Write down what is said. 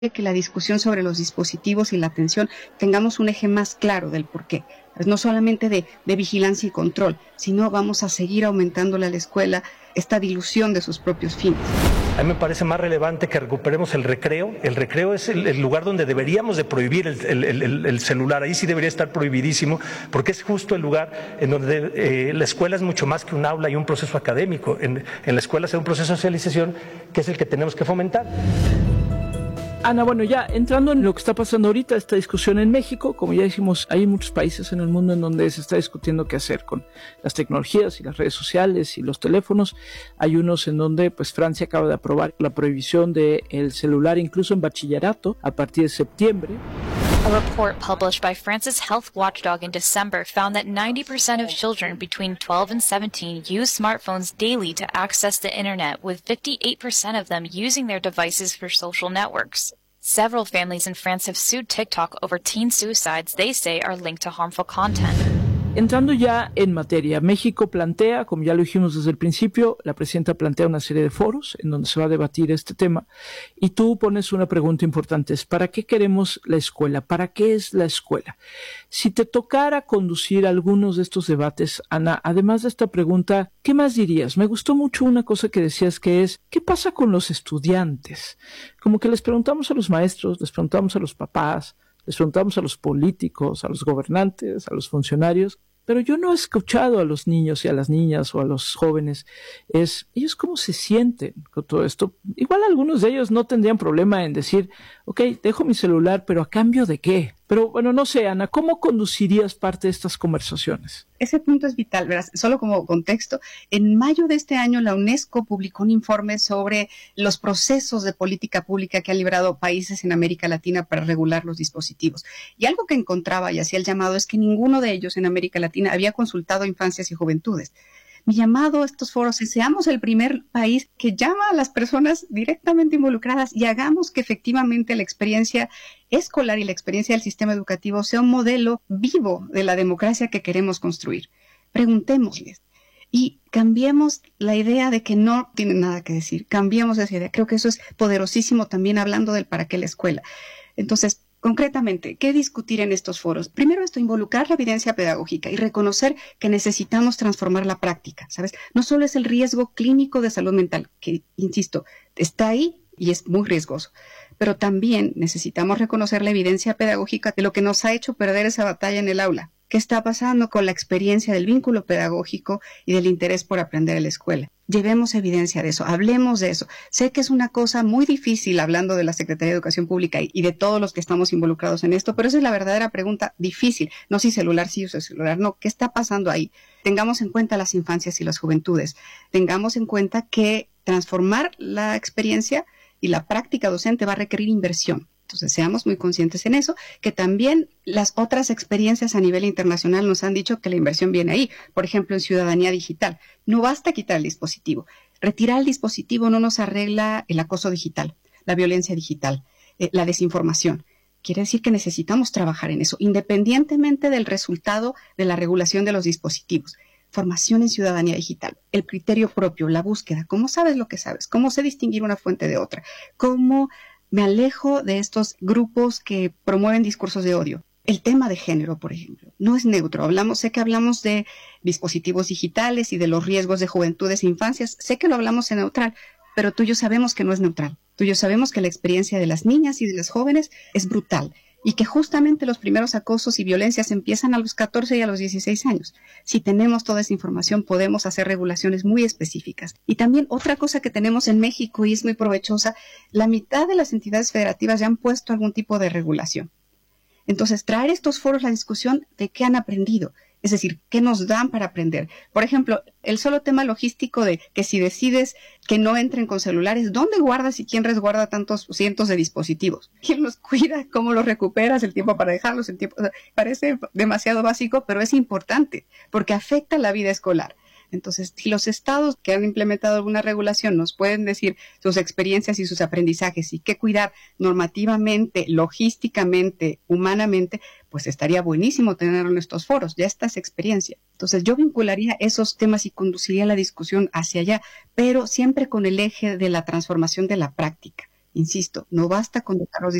que la discusión sobre los dispositivos y la atención tengamos un eje más claro del por qué. No solamente de vigilancia y control, sino vamos a seguir aumentándole a la escuela esta dilución de sus propios fines. A mí me parece más relevante que recuperemos el recreo. El recreo es el lugar donde deberíamos de prohibir el celular. Ahí sí debería estar prohibidísimo, porque es justo el lugar en donde la escuela es mucho más que un aula y un proceso académico. En la escuela se da un proceso de socialización que es el que tenemos que fomentar. Ana, bueno, ya entrando en lo que está pasando ahorita, esta discusión en México, como ya dijimos, hay muchos países en el mundo en donde se está discutiendo qué hacer con las tecnologías y las redes sociales y los teléfonos. Hay unos en donde, pues, Francia acaba de aprobar la prohibición del celular incluso en bachillerato a partir de septiembre. A report published by France's health watchdog in December found that 90% of children between 12 and 17 use smartphones daily to access the internet, with 58% of them using their devices for social networks. Several families in France have sued TikTok over teen suicides they say are linked to harmful content. Entrando ya en materia, México plantea, como ya lo dijimos desde el principio, la presidenta plantea una serie de foros en donde se va a debatir este tema y tú pones una pregunta importante, es ¿para qué queremos la escuela? ¿Para qué es la escuela? Si te tocara conducir algunos de estos debates, Ana, además de esta pregunta, ¿qué más dirías? Me gustó mucho una cosa que decías que es, ¿qué pasa con los estudiantes? Como que les preguntamos a los maestros, les preguntamos a los papás, les preguntamos a los políticos, a los gobernantes, a los funcionarios, pero yo no he escuchado a los niños y a las niñas o a los jóvenes. Ellos cómo se sienten con todo esto. Igual algunos de ellos no tendrían problema en decir, ok, dejo mi celular, pero ¿a cambio de qué? Pero bueno, no sé, Ana, ¿cómo conducirías parte de estas conversaciones? Ese punto es vital, verás, solo como contexto. En mayo de este año, la UNESCO publicó un informe sobre los procesos de política pública que han librado países en América Latina para regular los dispositivos. Y algo que encontraba y hacía el llamado es que ninguno de ellos en América Latina había consultado a infancias y juventudes. Mi llamado a estos foros es seamos el primer país que llama a las personas directamente involucradas y hagamos que efectivamente la experiencia escolar y la experiencia del sistema educativo sea un modelo vivo de la democracia que queremos construir. Preguntémosles y cambiemos la idea de que no tienen nada que decir. Cambiemos esa idea. Creo que eso es poderosísimo también hablando del para qué la escuela. Entonces, concretamente, ¿qué discutir en estos foros? Primero involucrar la evidencia pedagógica y reconocer que necesitamos transformar la práctica, ¿sabes? No solo es el riesgo clínico de salud mental, que, insisto, está ahí y es muy riesgoso, pero también necesitamos reconocer la evidencia pedagógica de lo que nos ha hecho perder esa batalla en el aula. ¿Qué está pasando con la experiencia del vínculo pedagógico y del interés por aprender en la escuela? Llevemos evidencia de eso, hablemos de eso. Sé que es una cosa muy difícil hablando de la Secretaría de Educación Pública y de todos los que estamos involucrados en esto, pero esa es la verdadera pregunta difícil. No si celular sí o celular no. ¿Qué está pasando ahí? Tengamos en cuenta las infancias y las juventudes. Tengamos en cuenta que transformar la experiencia y la práctica docente va a requerir inversión. Entonces, seamos muy conscientes en eso, que también las otras experiencias a nivel internacional nos han dicho que la inversión viene ahí. Por ejemplo, en ciudadanía digital. No basta quitar el dispositivo. Retirar el dispositivo no nos arregla el acoso digital, la violencia digital, la desinformación. Quiere decir que necesitamos trabajar en eso, independientemente del resultado de la regulación de los dispositivos. Formación en ciudadanía digital, el criterio propio, la búsqueda. ¿Cómo sabes lo que sabes? ¿Cómo sé distinguir una fuente de otra? ¿Cómo me alejo de estos grupos que promueven discursos de odio? El tema de género, por ejemplo, no es neutro. Sé que hablamos de dispositivos digitales y de los riesgos de juventudes e infancias. Sé que lo hablamos en neutral, pero tú y yo sabemos que no es neutral. Tú y yo sabemos que la experiencia de las niñas y de las jóvenes es brutal y que justamente los primeros acosos y violencias empiezan a los 14 y a los 16 años. Si tenemos toda esa información, podemos hacer regulaciones muy específicas. Y también otra cosa que tenemos en México y es muy provechosa, la mitad de las entidades federativas ya han puesto algún tipo de regulación. Entonces, traer estos foros a la discusión de qué han aprendido, es decir, qué nos dan para aprender. Por ejemplo, el solo tema logístico de que si decides que no entren con celulares, ¿dónde guardas y quién resguarda tantos cientos de dispositivos? ¿Quién los cuida? ¿Cómo los recuperas? El tiempo para dejarlos, el tiempo. O sea, parece demasiado básico, pero es importante porque afecta la vida escolar. Entonces, si los estados que han implementado alguna regulación nos pueden decir sus experiencias y sus aprendizajes y qué cuidar normativamente, logísticamente, humanamente, pues estaría buenísimo tenerlo en estos foros. Ya está esa experiencia. Entonces, yo vincularía esos temas y conduciría la discusión hacia allá, pero siempre con el eje de la transformación de la práctica. Insisto, no basta con dotar los